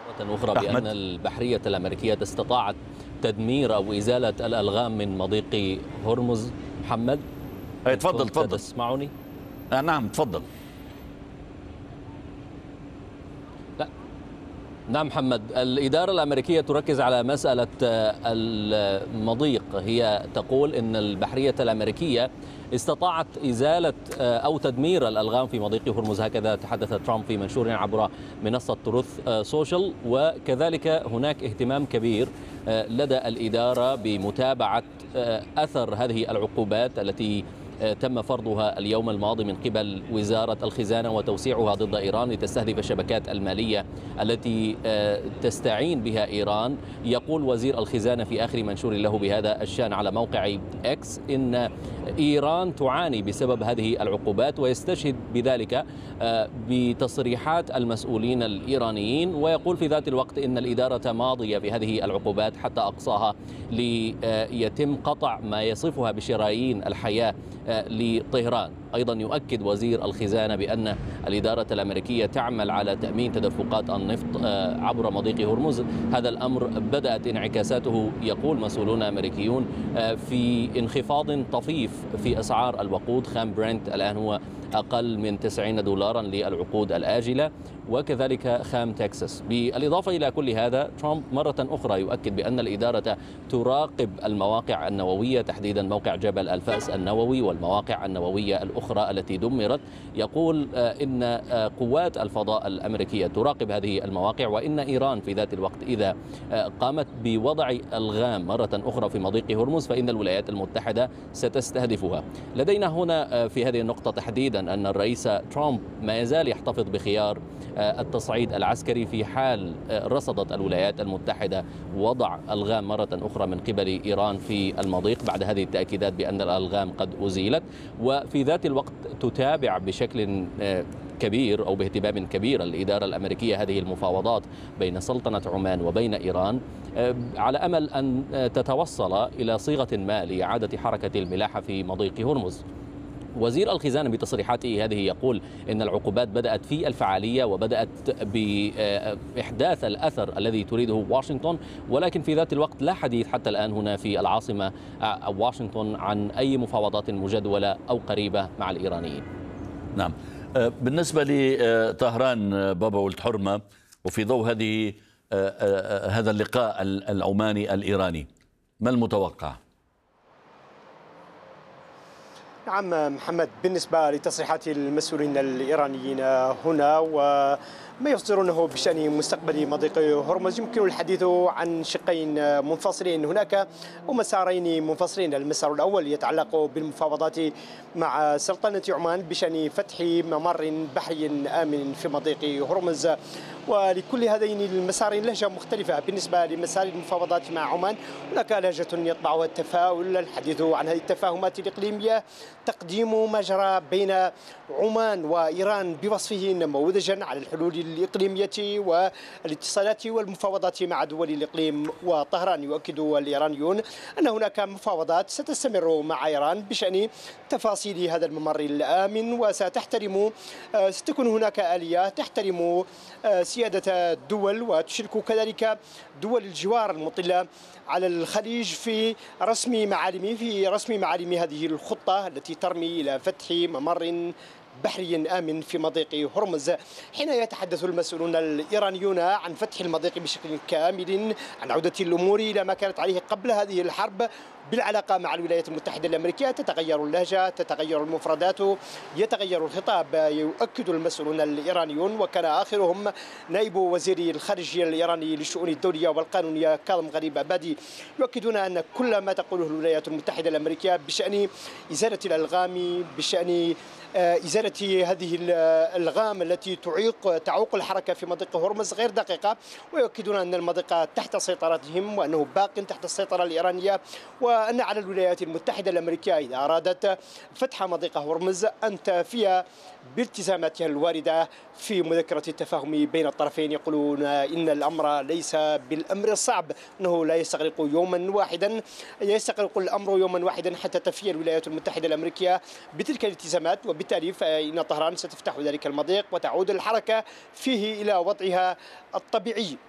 مرة أخرى بأن أحمد. البحرية الأمريكية استطاعت تدمير أو إزالة الألغام من مضيق هرمز. محمد، تفضل كنت تفضل. تسمعني؟ نعم تفضل. لا. نعم محمد، الإدارة الأمريكية تركز على مسألة المضيق. هي تقول أن البحرية الأمريكية استطاعت إزالة أو تدمير الألغام في مضيق هرمز، هكذا تحدث ترامب في منشور عبر منصة تروث سوشيال. وكذلك هناك اهتمام كبير لدى الإدارة بمتابعة أثر هذه العقوبات التي تم فرضها اليوم الماضي من قبل وزارة الخزانة وتوسيعها ضد إيران لتستهدف الشبكات المالية التي تستعين بها إيران. يقول وزير الخزانة في آخر منشور له بهذا الشأن على موقع إكس إن إيران تعاني بسبب هذه العقوبات، ويستشهد بذلك بتصريحات المسؤولين الإيرانيين، ويقول في ذات الوقت إن الإدارة ماضية في هذه العقوبات حتى أقصاها ليتم قطع ما يصفها بشرايين الحياة لطهران. أيضا يؤكد وزير الخزانة بأن الإدارة الأمريكية تعمل على تأمين تدفقات النفط عبر مضيق هرمز. هذا الأمر بدأت انعكاساته، يقول مسؤولون أمريكيون، في انخفاض طفيف في أسعار الوقود. خام برنت الآن هو أقل من 90 دولارا للعقود الآجلة، وكذلك خام تكساس. بالإضافة إلى كل هذا، ترامب مرة أخرى يؤكد بأن الإدارة تراقب المواقع النووية، تحديدا موقع جبل الفأس النووي والمواقع النووية الأخرى التي دمرت. يقول إن قوات الفضاء الأمريكية تراقب هذه المواقع، وإن إيران في ذات الوقت إذا قامت بوضع ألغام مرة أخرى في مضيق هرمز فإن الولايات المتحدة ستستهدفها. لدينا هنا في هذه النقطة تحديدا أن الرئيس ترامب ما يزال يحتفظ بخيار التصعيد العسكري في حال رصدت الولايات المتحدة وضع ألغام مرة أخرى من قبل إيران في المضيق بعد هذه التأكيدات بأن الألغام قد أزيلت. وفي ذات الوقت تتابع بشكل كبير أو باهتمام كبير الإدارة الأمريكية هذه المفاوضات بين سلطنة عمان وبين إيران، على أمل أن تتوصل إلى صيغة ما لإعادة حركة الملاحة في مضيق هرمز. وزير الخزانة بتصريحاته هذه يقول إن العقوبات بدأت في الفعالية وبدأت بإحداث الأثر الذي تريده واشنطن، ولكن في ذات الوقت لا حديث حتى الآن هنا في العاصمة واشنطن عن أي مفاوضات مجدولة أو قريبة مع الإيرانيين. نعم. بالنسبة لطهران بابا ولد حرمة، وفي ضوء هذا اللقاء العماني الإيراني، ما المتوقع؟ نعم محمد، بالنسبة لتصريحات المسؤولين الإيرانيين هنا وما يصدرونه بشأن مستقبل مضيق هرمز، يمكن الحديث عن شقين منفصلين هناك ومسارين منفصلين. المسار الأول يتعلق بالمفاوضات مع سلطنة عمان بشأن فتح ممر بحري آمن في مضيق هرمز، ولكل هذين المسارين لهجة مختلفة. بالنسبة لمسار المفاوضات مع عمان هناك لهجة يطبعها التفاؤل، الحديث عن هذه التفاهمات الإقليمية، تقديم ما جرى بين عمان وإيران بوصفه نموذجا على الحلول الإقليمية والاتصالات والمفاوضات مع دول الإقليم. وطهران يؤكد الإيرانيون أن هناك مفاوضات ستستمر مع إيران بشأن تفاصيل هذا الممر الآمن، ستكون هناك آلية تحترم سيادة الدول وتشارك كذلك دول الجوار المطلة على الخليج في رسم معالم هذه الخطة التي ترمي إلى فتح ممر بحري آمن في مضيق هرمز. حين يتحدث المسؤولون الإيرانيون عن فتح المضيق بشكل كامل، عن عودة الأمور إلى ما كانت عليه قبل هذه الحرب بالعلاقة مع الولايات المتحدة الأمريكية، تتغير اللهجة، تتغير المفردات، يتغير الخطاب، يؤكد المسؤولون الإيرانيون، وكان آخرهم نائب وزير الخارجية الإيراني للشؤون الدولية والقانونية كاظم غريب عبادي، يؤكدون أن كل ما تقوله الولايات المتحدة الأمريكية بشأن إزالة الألغام، بشأن إزالة هذه الألغام التي تعوق الحركة في مضيق هرمز غير دقيقة، ويؤكدون أن المضيق تحت سيطرتهم وأنه باق تحت السيطرة الإيرانية، وأن على الولايات المتحدة الأمريكية إذا أرادت فتح مضيق هرمز أن تفي بالتزاماتها الواردة في مذكرة التفاهم بين الطرفين. يقولون إن الأمر ليس بالأمر الصعب، أنه لا يستغرق يوما واحدا، يستغرق الأمر يوما واحدا حتى تفي الولايات المتحدة الأمريكية بتلك الالتزامات، وبالتالي فإن طهران ستفتح ذلك المضيق وتعود الحركة فيه إلى وضعها الطبيعي.